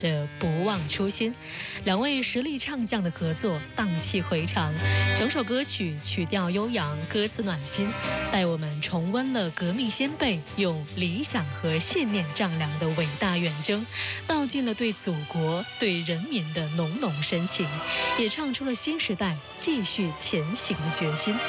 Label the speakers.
Speaker 1: 的不忘初心，两位实力唱将的合作荡气回肠，整首歌曲曲调悠扬，歌词暖心，带我们重温了革命先辈用理想和信念丈量的伟大远征，道尽了对祖国、对人民的浓浓深情，也唱出了新时代继续前行的决心。